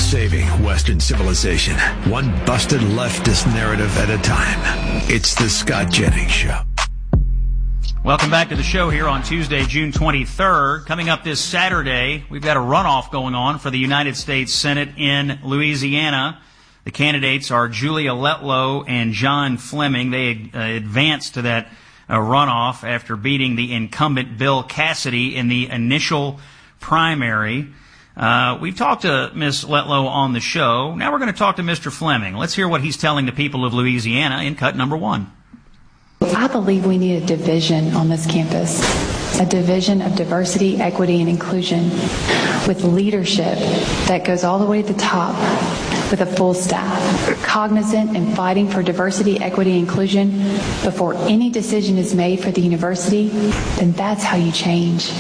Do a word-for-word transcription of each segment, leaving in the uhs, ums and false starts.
saving Western civilization, one busted leftist narrative at a time. It's the Scott Jennings Show. Welcome back to the show here on Tuesday, June twenty-third. Coming up this Saturday, we've got a runoff going on for the United States Senate in Louisiana. The candidates are Julia Letlow and John Fleming. They uh, advanced to that uh, runoff after beating the incumbent Bill Cassidy in the initial primary. Uh, we've talked to Miz Letlow on the show. Now we're going to talk to Mister Fleming. Let's hear what he's telling the people of Louisiana in cut number one. I believe we need a division on this campus, a division of diversity, equity, and inclusion with leadership that goes all the way to the top with a full staff, cognizant and fighting for diversity, equity, and inclusion before any decision is made for the university. Then that's how you change.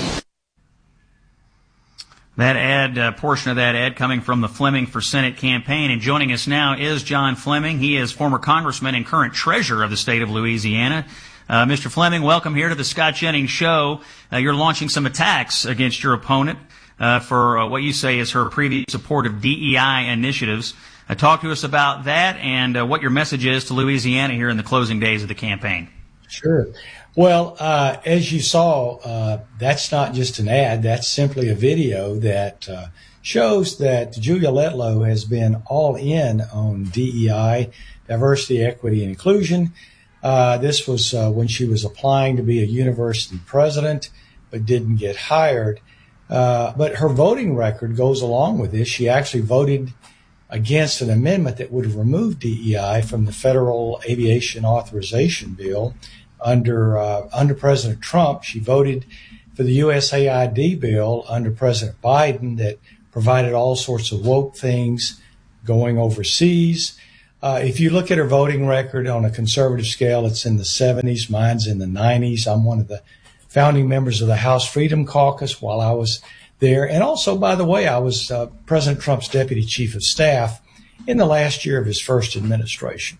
That ad, uh, portion of that ad coming from the Fleming for Senate campaign. And joining us now is John Fleming. He is former congressman and current treasurer of the state of Louisiana. Uh, Mister Fleming, welcome here to the Scott Jennings Show. Uh, you're launching some attacks against your opponent uh, for uh, what you say is her previous support of D E I initiatives. Uh, talk to us about that and uh, what your message is to Louisiana here in the closing days of the campaign. Sure. Well, uh, as you saw, uh, that's not just an ad. That's simply a video that uh, shows that Julia Letlow has been all in on D E I, diversity, equity, and inclusion. Uh, this was uh, when she was applying to be a university president, but didn't get hired. Uh, but her voting record goes along with this. She actually voted against an amendment that would have removed D E I from the Federal Aviation Authorization Bill. Under uh, under President Trump, she voted for the U S A I D bill under President Biden that provided all sorts of woke things going overseas. Uh, if you look at her voting record on a conservative scale, it's in the seventies. Mine's in the nineties. I'm one of the founding members of the House Freedom Caucus while I was there. And also, by the way, I was uh, President Trump's deputy chief of staff in the last year of his first administration.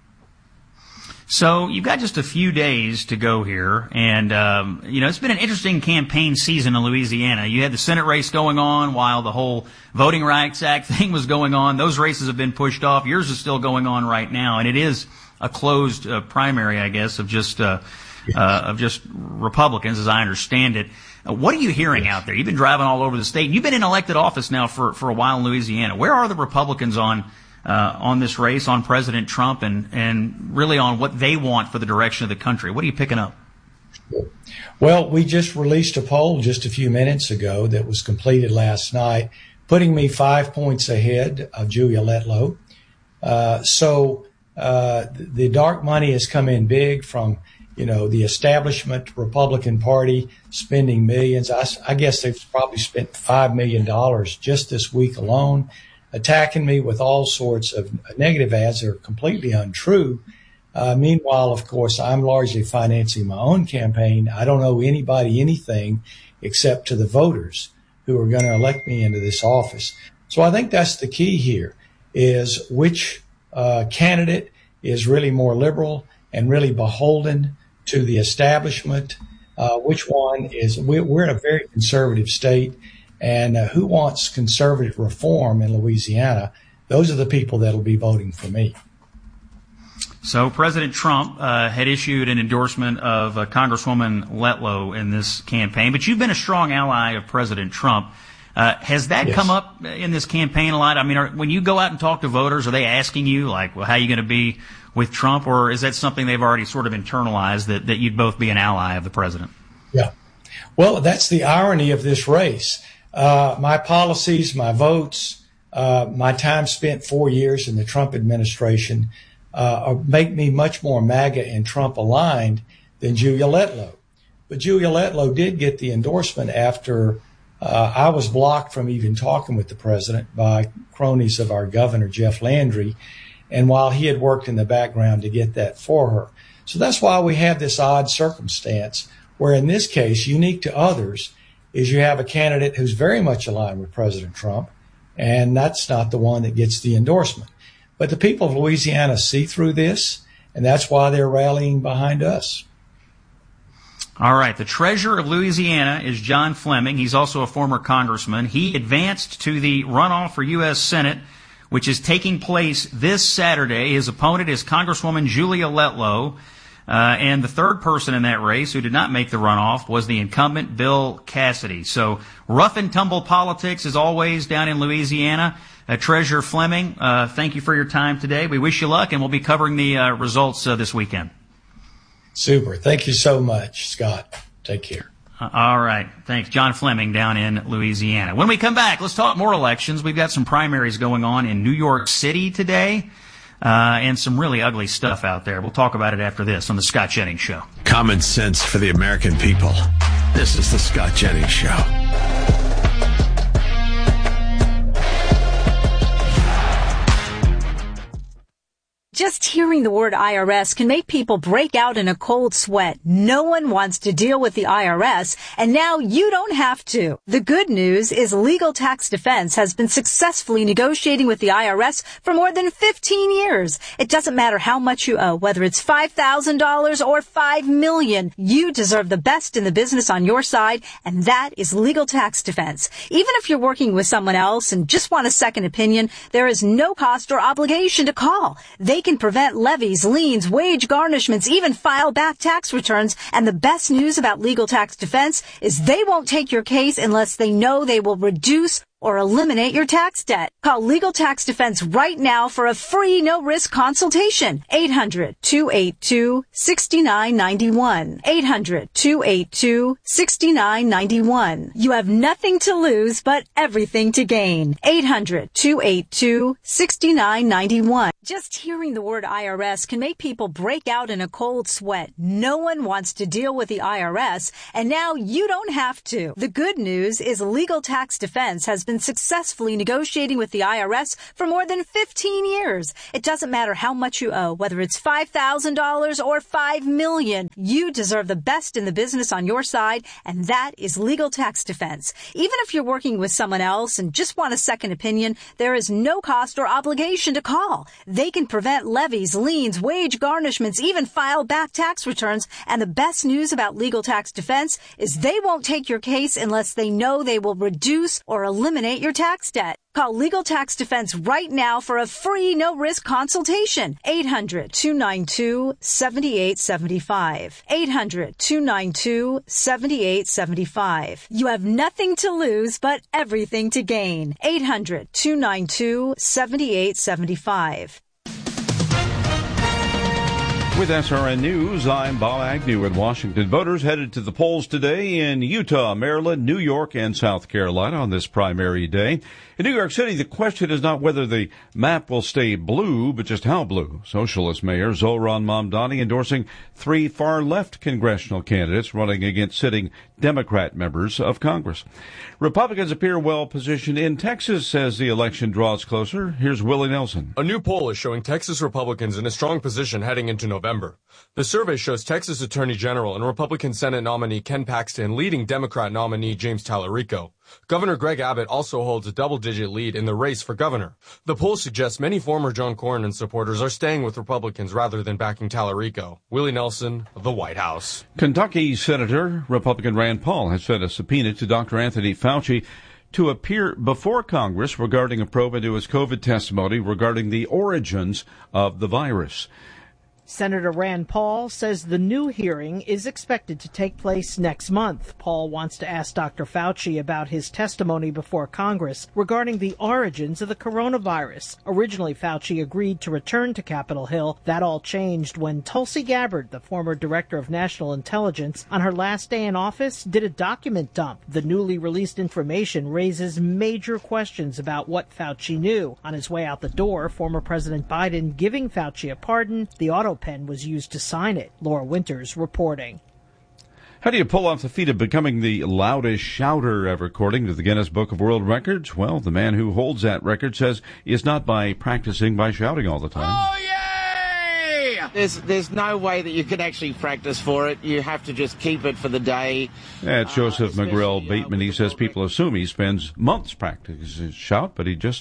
So you've got just a few days to go here, and um, you know it's been an interesting campaign season in Louisiana. You had the Senate race going on while the whole Voting Rights Act thing was going on. Those races have been pushed off. Yours is still going on right now, and it is a closed uh, primary, I guess, of just uh, yes. uh, of just Republicans, as I understand it. Uh, what are you hearing yes. out there? You've been driving all over the state. You've been in elected office now for for a while in Louisiana. Where are the Republicans on? Uh, on this race, on President Trump, and, and really on what they want for the direction of the country? What are you picking up? Well, we just released a poll just a few minutes ago that was completed last night, putting me five points ahead of Julia Letlow. Uh, so uh, the dark money has come in big from, you know, the establishment Republican Party spending millions. I, I guess they've probably spent five million dollars just this week alone, attacking me with all sorts of negative ads that are completely untrue. Uh, meanwhile, of course, I'm largely financing my own campaign. I don't owe anybody anything except to the voters who are going to elect me into this office. So I think that's the key here, is which uh, candidate is really more liberal and really beholden to the establishment, uh, which one is, we're in a very conservative state. And uh, who wants conservative reform in Louisiana? Those are the people that will be voting for me. So President Trump uh, had issued an endorsement of uh, Congresswoman Letlow in this campaign, but you've been a strong ally of President Trump. Uh, has that yes. come up in this campaign a lot? I mean, are, when you go out and talk to voters, are they asking you, like, well, how are you going to be with Trump? Or is that something they've already sort of internalized, that, that you'd both be an ally of the president? Yeah. Well, that's the irony of this race. Uh, my policies, my votes, uh, my time spent four years in the Trump administration uh, make me much more MAGA and Trump aligned than Julia Letlow. But Julia Letlow did get the endorsement after uh, I was blocked from even talking with the president by cronies of our governor, Jeff Landry, and while he had worked in the background to get that for her. So that's why we have this odd circumstance where in this case, unique to others, is you have a candidate who's very much aligned with President Trump, and that's not the one that gets the endorsement. But the people of Louisiana see through this, and that's why they're rallying behind us. All right. The treasurer of Louisiana is John Fleming. He's also a former congressman. He advanced to the runoff for U S Senate, which is taking place this Saturday. His opponent is Congresswoman Julia Letlow. Uh, and the third person in that race who did not make the runoff was the incumbent Bill Cassidy. So rough and tumble politics as always down in Louisiana. Uh, Treasurer Fleming, uh, thank you for your time today. We wish you luck, and we'll be covering the uh, results uh, this weekend. Super. Thank you so much, Scott. Take care. Uh, all right. Thanks. John Fleming down in Louisiana. When we come back, let's talk more elections. We've got some primaries going on in New York City today, uh, and some really ugly stuff out there. We'll talk about it after this on the Scott Jennings Show. Common sense for the American people. This is the Scott Jennings Show. Just hearing the word I R S can make people break out in a cold sweat. No one wants to deal with the I R S, and now you don't have to. The good news is Legal Tax Defense has been successfully negotiating with the I R S for more than fifteen years. It doesn't matter how much you owe, whether it's five thousand dollars or five million dollars. You deserve the best in the business on your side, and that is Legal Tax Defense. Even if you're working with someone else and just want a second opinion, there is no cost or obligation to call. They can prevent levies, liens, wage garnishments, even file back tax returns. And the best news about Legal Tax Defense is they won't take your case unless they know they will reduce or eliminate your tax debt. Call Legal Tax Defense right now for a free no-risk consultation. eight hundred, two eight two, six nine nine one. eight hundred, two eight two, six nine nine one. You have nothing to lose but everything to gain. eight hundred, two eight two, six nine nine one. Just hearing the word I R S can make people break out in a cold sweat. No one wants to deal with the I R S, and now you don't have to. The good news is Legal Tax Defense has been successfully negotiating with the I R S for more than fifteen years. It doesn't matter how much you owe, whether it's five thousand dollars or five million dollars. You deserve the best in the business on your side, and that is Legal Tax Defense. Even if you're working with someone else and just want a second opinion, there is no cost or obligation to call. They can prevent levies, liens, wage garnishments, even file back tax returns. And the best news about Legal Tax Defense is they won't take your case unless they know they will reduce or eliminate your tax debt. Call Legal Tax Defense right now for a free no-risk consultation. eight hundred, two nine two, seven eight seven five. eight hundred, two nine two, seven eight seven five. You have nothing to lose but everything to gain. eight hundred, two nine two, seven eight seven five. With S R N News, I'm Bob Agnew in Washington. Voters headed to the polls today in Utah, Maryland, New York, and South Carolina on this primary day. In New York City, the question is not whether the map will stay blue, but just how blue. Socialist Mayor Zohran Mamdani endorsing three far-left congressional candidates running against sitting Democrat members of Congress. Republicans appear well-positioned in Texas as the election draws closer. Here's Willie Nelson. A new poll is showing Texas Republicans in a strong position heading into November. The survey shows Texas Attorney General and Republican Senate nominee Ken Paxton leading Democrat nominee James Tallarico. Governor Greg Abbott also holds a double-digit lead in the race for governor. The poll suggests many former John Cornyn supporters are staying with Republicans rather than backing Tallarico. Willie Nelson, the White House. Kentucky Senator Republican Rand Paul has sent a subpoena to Doctor Anthony Fauci to appear before Congress regarding a probe into his COVID testimony regarding the origins of the virus. Senator Rand Paul says the new hearing is expected to take place next month. Paul wants to ask Doctor Fauci about his testimony before Congress regarding the origins of the coronavirus. Originally, Fauci agreed to return to Capitol Hill. That all changed when Tulsi Gabbard, the former director of national intelligence, on her last day in office, did a document dump. The newly released information raises major questions about what Fauci knew. On his way out the door, former President Biden giving Fauci a pardon. The auto pen was used to sign it. Laura Winters reporting. How do you pull off the feat of becoming the loudest shouter ever, according to the Guinness Book of World Records? Well, the man who holds that record says it's not by practicing by shouting all the time. Oh, yay! There's, there's no way that you can actually practice for it. You have to just keep it for the day. That's Joseph uh, McGrill Bateman. He says people assume he spends months practicing his shout, but he just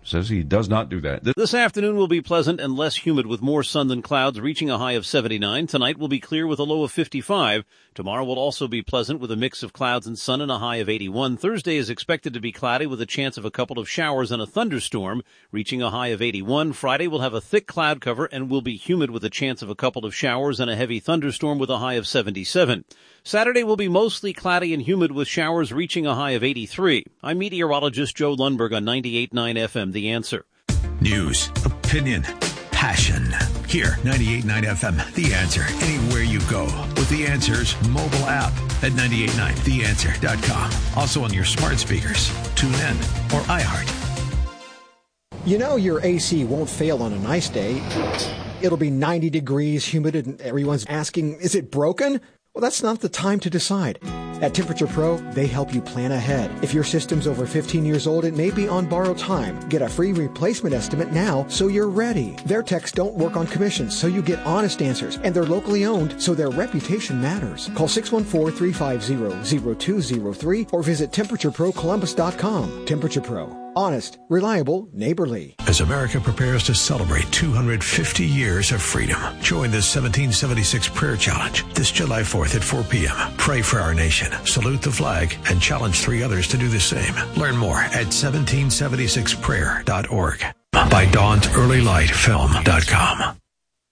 says he does not do that. This afternoon will be pleasant and less humid with more sun than clouds, reaching a high of seventy-nine. Tonight will be clear with a low of fifty-five. Tomorrow will also be pleasant with a mix of clouds and sun and a high of eighty-one. Thursday is expected to be cloudy with a chance of a couple of showers and a thunderstorm, reaching a high of eighty-one. Friday will have a thick cloud cover and will be humid with a chance of a couple of showers and a heavy thunderstorm with a high of seventy-seven. Saturday will be mostly cloudy and humid with showers reaching a high of eighty-three. I'm meteorologist Joe Lundberg on ninety-eight point nine F M, The Answer. News, opinion, passion. Here, ninety-eight point nine F M, The Answer. Anywhere you go with The Answer's mobile app at ninety-eight point nine the answer dot com. Also on your smart speakers, TuneIn, or iHeart. You know your A C won't fail on a nice day. It'll be ninety degrees, humid, and everyone's asking, is it broken? Well, that's not the time to decide. At Temperature Pro, they help you plan ahead. If your system's over fifteen years old, it may be on borrowed time. Get a free replacement estimate now so you're ready. Their techs don't work on commissions, so you get honest answers. And they're locally owned, so their reputation matters. Call six one four, three five zero, zero two zero three or visit temperature pro columbus dot com. Temperature Pro. Honest, reliable, neighborly. As America prepares to celebrate two hundred fifty years of freedom, join the seventeen seventy-six Prayer Challenge this July fourth at four p.m. Pray for our nation, salute the flag, and challenge three others to do the same. Learn more at seventeen seventy-six prayer dot org. By Dawn's Early Light Film dot com.